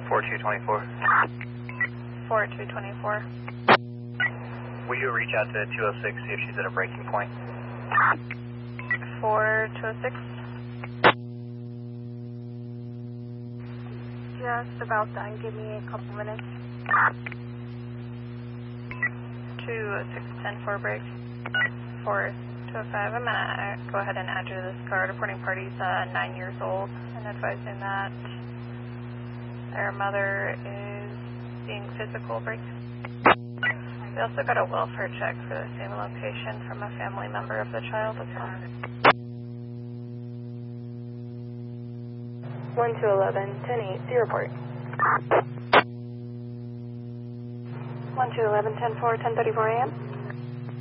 4224. 4224. Will you reach out to 206, see if she's at a breaking point? 4206. Just about done. Give me a couple minutes. 20610 for break. 4205. I'm going to go ahead and add you to this card. Reporting party's 9 years old and advising that their mother is being physical break. We also got a welfare check for the same location from a family member of the child as well. 1211, 10-8, report. 1211, 10-4, 10:34 a.m.